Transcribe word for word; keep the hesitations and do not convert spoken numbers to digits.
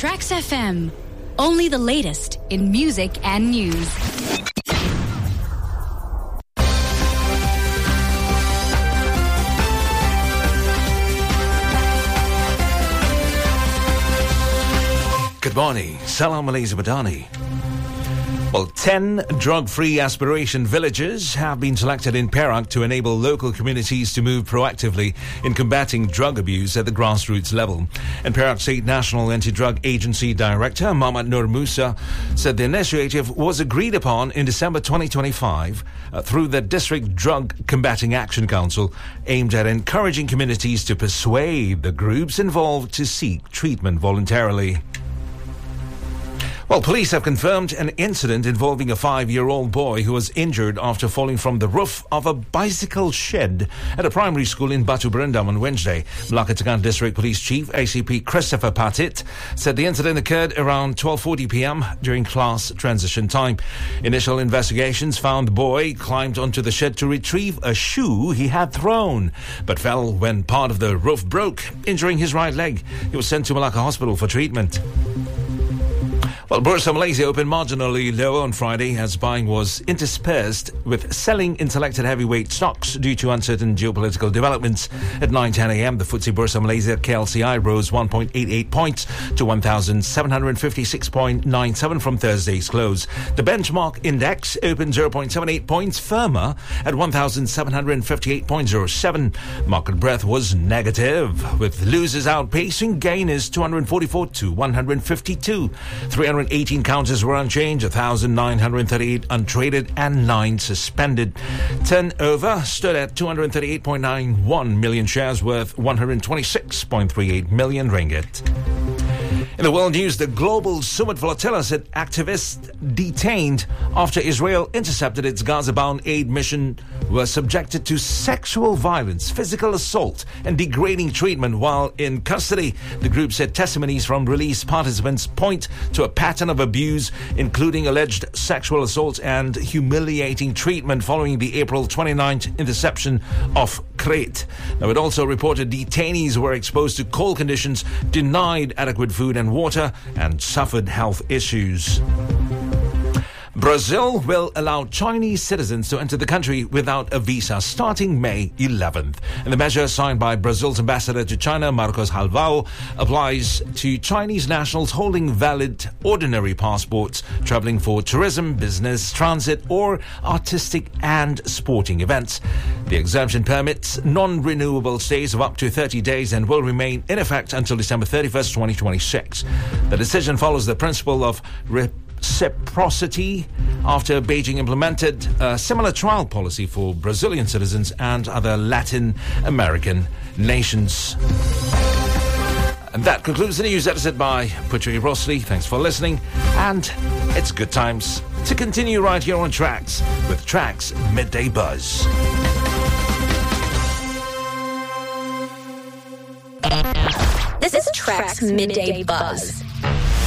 Trax F M. Only the latest in music and news. Good morning. Salam Malaysia Madani. Well, ten drug-free aspiration villages have been selected in Perak to enable local communities to move proactively in combating drug abuse at the grassroots level. And Perak State National Anti-Drug Agency Director Muhammad Nur Musa said the initiative was agreed upon in December twenty twenty-five uh, through the District Drug Combating Action Council, aimed at encouraging communities to persuade the groups involved to seek treatment voluntarily. Well, police have confirmed an incident involving a five-year-old boy who was injured after falling from the roof of a bicycle shed at a primary school in Batu Berendam on Wednesday. Melaka Tekan District Police Chief A C P Christopher Patit said the incident occurred around twelve forty p.m. during class transition time. Initial investigations found the boy climbed onto the shed to retrieve a shoe he had thrown, but fell when part of the roof broke, injuring his right leg. He was sent to Melaka Hospital for treatment. Well, Bursa Malaysia opened marginally lower on Friday as buying was interspersed with selling in selected heavyweight stocks due to uncertain geopolitical developments. At nine ten a.m., the F T S E Bursa Malaysia K L C I rose one point eight eight points to one thousand seven hundred fifty-six point nine seven from Thursday's close. The benchmark index opened zero point seven eight points firmer at one thousand seven hundred fifty-eight point zero seven. Market breadth was negative, with losers outpacing gainers two hundred forty-four to one hundred fifty-two. three hundred eighteen counters were unchanged, one thousand nine hundred thirty-eight untraded and nine suspended. Turnover stood at two hundred thirty-eight point nine one million shares worth one hundred twenty-six point three eight million ringgit. In the world news, the global Summit flotilla said activists detained after Israel intercepted its Gaza-bound aid mission were subjected to sexual violence, physical assault, and degrading treatment while in custody. The group said testimonies from released participants point to a pattern of abuse, including alleged sexual assault and humiliating treatment following the April twenty-ninth interception of Crete. Now, it also reported detainees were exposed to cold conditions, denied adequate food and water, and suffered health issues. Brazil will allow Chinese citizens to enter the country without a visa starting May eleventh. And the measure, signed by Brazil's ambassador to China, Marcos Halvao, applies to Chinese nationals holding valid ordinary passports, traveling for tourism, business, transit, or artistic and sporting events. The exemption permits non-renewable stays of up to thirty days and will remain in effect until December thirty-first, twenty twenty-six. The decision follows the principle of re- reciprocity after Beijing implemented a similar trial policy for Brazilian citizens and other Latin American nations. And that concludes the news edited by Putri Rosli. Thanks for listening, and it's good times to continue right here on Trax with Trax Midday Buzz. This is Trax Midday Buzz.